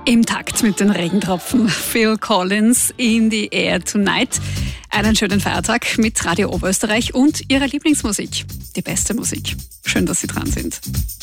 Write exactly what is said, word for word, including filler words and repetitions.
Im Takt mit den Regentropfen. Phil Collins, In the Air Tonight. Einen schönen Feiertag mit Radio Oberösterreich und Ihrer Lieblingsmusik. Die beste Musik. Schön, dass Sie dran sind.